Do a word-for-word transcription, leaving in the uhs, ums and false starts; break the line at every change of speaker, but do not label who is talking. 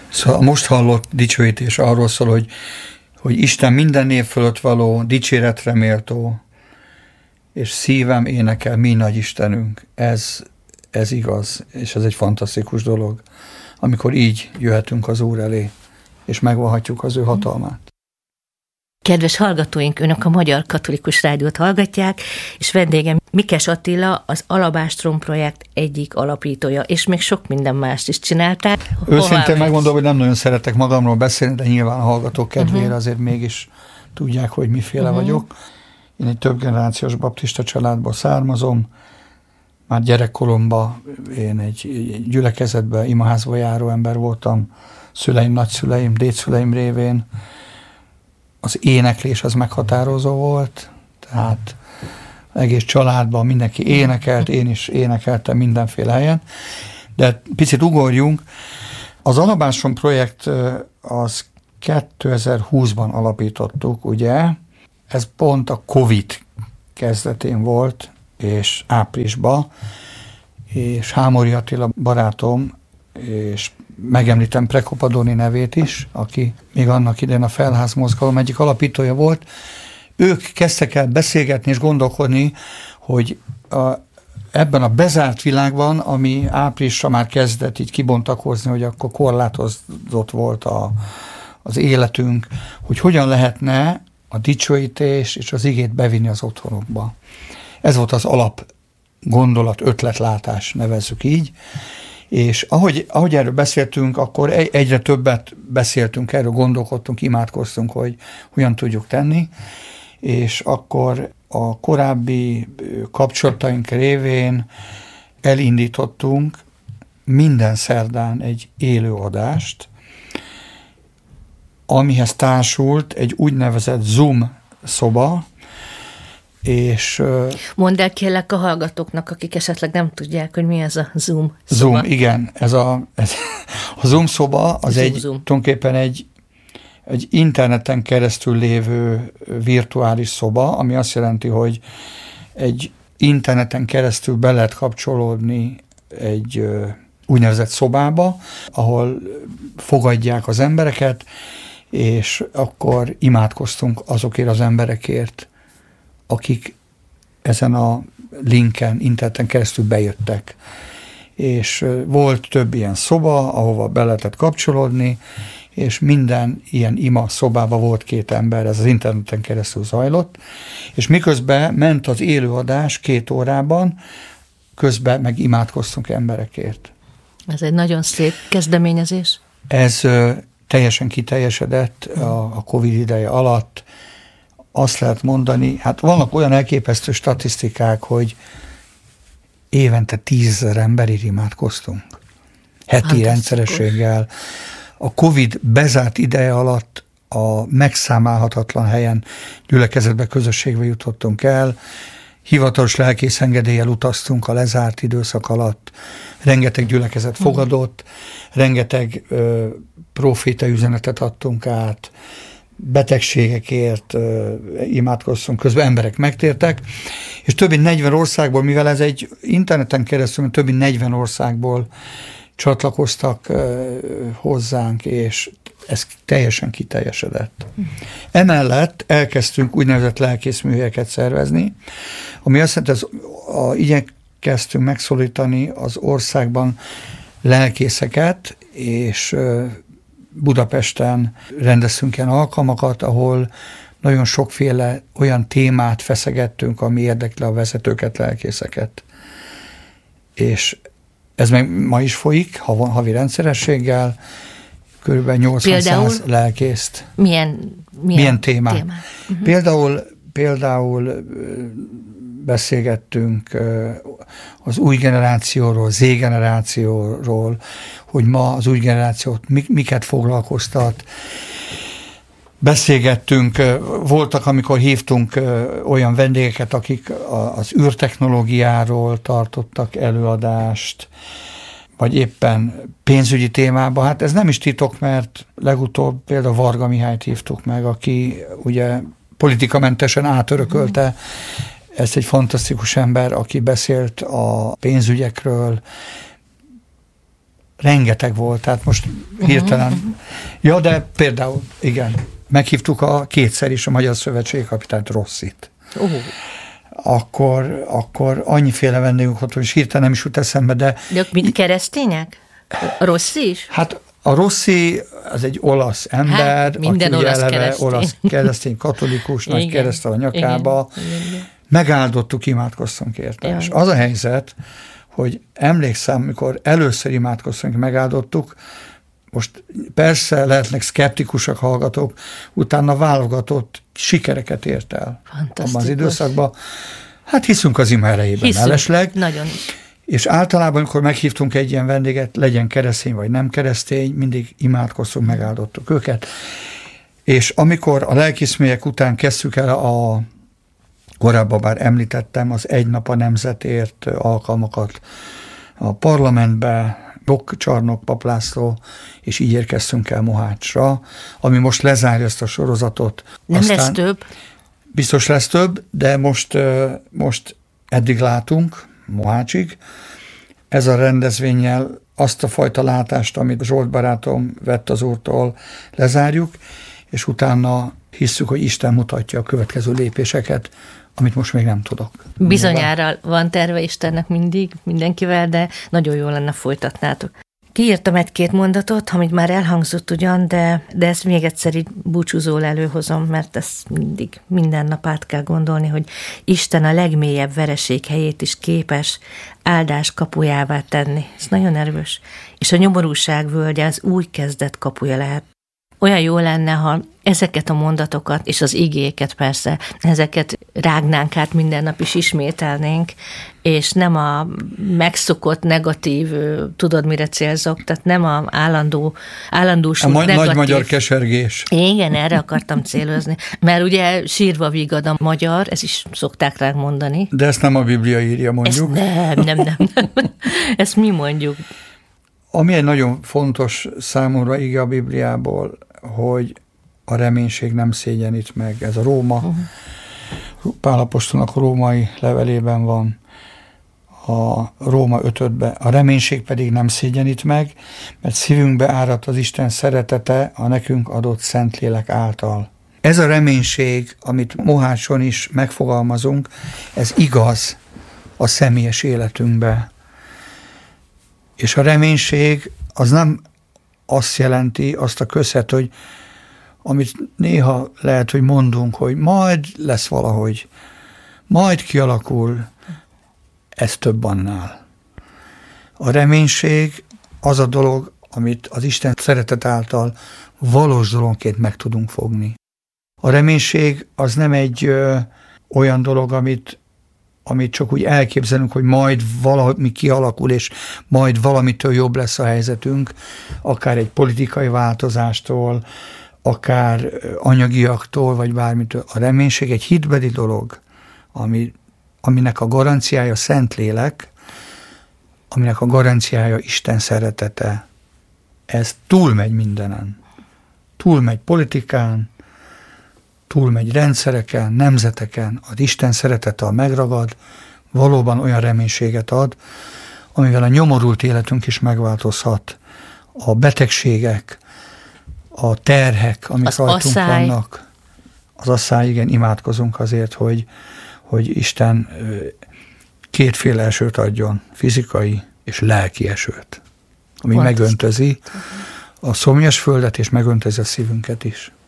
Szóval a most hallott dicsőítés arról szól, hogy, hogy Isten minden név fölött való, dicséretre méltó, és szívem énekel, mi nagy Istenünk. Ez, ez igaz, és ez egy fantasztikus dolog, amikor így jöhetünk az Úr elé, és megvallhatjuk az ő hatalmát.
Kedves hallgatóink, önök a Magyar Katolikus Rádiót hallgatják, és vendégem Mikes Attila, az Alabástrom projekt egyik alapítója, és még sok minden mást is csinálták.
Őszintén megmondom, hogy nem nagyon szeretek magamról beszélni, de nyilván a hallgatók kedvére uh-huh. azért mégis tudják, hogy miféle uh-huh. vagyok. Én egy többgenerációs baptista családból származom, már gyerekkoromban én egy gyülekezetben, imaházba járó ember voltam, szüleim, nagyszüleim, dédszüleim révén. Az éneklés az meghatározó volt, tehát egész családban mindenki énekelt, én is énekeltem mindenféle helyen, de picit ugorjunk. Az Alabástrom projekt az kétezer-húszban alapítottuk, ugye, ez pont a Covid kezdetén volt, és áprilisban, és Hámori Attila barátom, és megemlítem Prekopadoni nevét is, aki még annak idején a Felház mozgalom egyik alapítója volt. Ők kezdtek el beszélgetni és gondolkodni, hogy a, ebben a bezárt világban, ami áprilisra már kezdett így kibontakozni, hogy akkor korlátozott volt a, az életünk, hogy hogyan lehetne a dicsőítés és az igét bevinni az otthonokba. Ez volt az alap gondolat, ötletlátás, nevezzük így. És ahogy, ahogy erről beszéltünk, akkor egyre többet beszéltünk erről, gondolkodtunk, imádkoztunk, hogy hogyan tudjuk tenni, és akkor a korábbi kapcsolataink révén elindítottunk minden szerdán egy élő adást, amihez társult egy úgynevezett Zoom szoba, és...
Mondd el kérlek a hallgatóknak, akik esetleg nem tudják, hogy mi ez a Zoom szoba.
Zoom, igen. Ez a, ez, a Zoom szoba az Zoom, egy, Zoom. tulajdonképpen egy, egy interneten keresztül lévő virtuális szoba, ami azt jelenti, hogy egy interneten keresztül be lehet kapcsolódni egy úgynevezett szobába, ahol fogadják az embereket, és akkor imádkoztunk azokért az emberekért, akik ezen a linken, interneten keresztül bejöttek. És volt több ilyen szoba, ahova be lehetett kapcsolódni, és minden ilyen ima szobában volt két ember, ez az interneten keresztül zajlott, és miközben ment az élőadás két órában, közben meg imádkoztunk emberekért.
Ez egy nagyon szép kezdeményezés.
Ez ö, teljesen kiteljesedett a, a Covid ideje alatt. Azt lehet mondani, hát vannak olyan elképesztő statisztikák, hogy évente tízezer emberért imádkoztunk. Heti rendszerességgel. A Covid bezárt ideje alatt a megszámálhatatlan helyen gyülekezetbe, közösségbe jutottunk el, hivatalos lelkész engedéllyel utaztunk a lezárt időszak alatt, rengeteg gyülekezet fogadott, rengeteg ö, proféta üzenetet adtunk át, betegségekért ö, imádkoztunk, közben emberek megtértek, és több mint negyven országból, mivel ez egy interneten keresztül, több mint negyven országból csatlakoztak ö, hozzánk, és ez teljesen kiteljesedett. Emellett elkezdtünk úgynevezett lelkészműhelyeket szervezni, ami azt jelenti, a, igyekeztünk megszólítani az országban lelkészeket, és ö, Budapesten rendeztünk ilyen alkalmakat, ahol nagyon sokféle olyan témát feszegettünk, ami érdekli a vezetőket, lelkészeket. És ez meg ma is folyik, havi rendszerességgel, körülbelül nyolcvanszáz lelkészt.
Milyen, milyen,
milyen témát? témát?
Uh-huh.
Például, például beszélgettünk az új generációról, Z-generációról, hogy ma az új generációt miket foglalkoztat. Beszélgettünk, voltak, amikor hívtunk olyan vendégeket, akik az űrtechnológiáról tartottak előadást, vagy éppen pénzügyi témában. Hát ez nem is titok, mert legutóbb például Varga Mihályt hívtuk meg, aki ugye politikamentesen átörökölte. Ez egy fantasztikus ember, aki beszélt a pénzügyekről, rengeteg volt, tehát most hirtelen. Uh-huh. Ja, de például, igen, meghívtuk a kétszer is a Magyar Szövetségi kapitányt, Rossit. Uh-huh. Akkor, akkor annyiféle vendégünk volt, hogy hirtelen nem is jut eszembe, de...
De mind keresztények? A Rossi is?
Hát a Rossi az egy olasz ember, hát,
minden
aki
olasz
eleve
keresztény.
olasz keresztény, katolikus, nagy kereszttel a nyakába.
Igen, igen.
Megáldottuk, imádkoztunk érte. Ja. És az a helyzet, hogy emlékszem, mikor először imádkoztunk, megáldottuk, most persze lehetnek szkeptikusak hallgatók, utána válogatott sikereket ért el abban az időszakban. Hát hiszünk az ima erejében, mellesleg.
Nagyon is.
És általában, amikor meghívtunk egy ilyen vendéget, legyen keresztény vagy nem keresztény, mindig imádkoztunk, megáldottuk őket. És amikor a lelkiszmélyek után kezdtük el a, korábban bár említettem, az Egy nap a nemzetért alkalmakat a parlamentbe, Bokcsarnok, Pap László, és így érkeztünk el Mohácsra, ami most lezárja ezt a sorozatot.
Nem Aztán lesz több?
Biztos lesz több, de most, most eddig látunk, Mohácsig. Ez a rendezvénnyel azt a fajta látást, amit Zsolt barátom vett az Úrtól, lezárjuk, és utána hisszük, hogy Isten mutatja a következő lépéseket, amit most még nem tudok.
Bizonyára van terve Istennek mindig, mindenkivel, de nagyon jó lenne folytatnátok. Kiírtam egy-két mondatot, amit már elhangzott ugyan, de, de ezt még egyszer így búcsúzól előhozom, mert ezt mindig, minden nap át kell gondolni, hogy Isten a legmélyebb vereség helyét is képes áldás kapujává tenni. Ez nagyon erős. És a nyomorúság völgye az új kezdet kapuja lehet. Olyan jó lenne, ha ezeket a mondatokat, és az igéket persze, ezeket rágnánk át minden nap is ismételnénk, és nem a megszokott negatív, tudod mire célzok, tehát nem a állandó, állandósult
a
negatív.
Nagy magyar kesergés.
Igen, erre akartam célozni, mert ugye sírva vigad a magyar, ez is szokták ránk mondani.
De ezt nem a Biblia írja, mondjuk.
Ezt nem, nem, nem, nem. Ezt mi mondjuk.
Ami egy nagyon fontos számomra ige a Bibliából, hogy a reménység nem szégyenít meg. Ez a Róma, uh-huh. Pál apostolnak római levelében van, a Róma ötödben. A reménység pedig nem szégyenít meg, mert szívünkbe áradt az Isten szeretete a nekünk adott Szentlélek által. Ez a reménység, amit Mohácson is megfogalmazunk, ez igaz a személyes életünkbe. És a reménység az nem azt jelenti, azt a közhet, hogy amit néha lehet, hogy mondunk, hogy majd lesz valahogy, majd kialakul, ez több annál. A reménység az a dolog, amit az Isten szeretet által valós dologként meg tudunk fogni. A reménység az nem egy ö, olyan dolog, amit amit csak úgy elképzelünk, hogy majd valami kialakul, és majd valamitől jobb lesz a helyzetünk, akár egy politikai változástól, akár anyagiaktól, vagy bármitől. A reménység egy hitbeli dolog, ami, aminek a garanciája Szentlélek, aminek a garanciája Isten szeretete. Ez túlmegy mindenen. Túlmegy politikán, túlmegy rendszereken, nemzeteken, az Isten szeretete a megragad, valóban olyan reménységet ad, amivel a nyomorult életünk is megváltozhat. A betegségek, a terhek, amik az rajtunk asszály. vannak. Az asszály, igen, imádkozunk azért, hogy, hogy Isten kétféle esőt adjon, fizikai és lelki esőt, ami Pontos. megöntözi a szomjas földet, és megöntözi a szívünket is.